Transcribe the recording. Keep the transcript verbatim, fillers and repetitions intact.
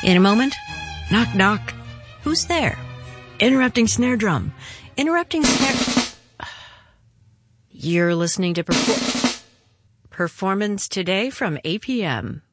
In a moment, knock knock. Who's there? Interrupting snare drum. Interrupting snare... You're listening to Perfor- Performance Today from A P M.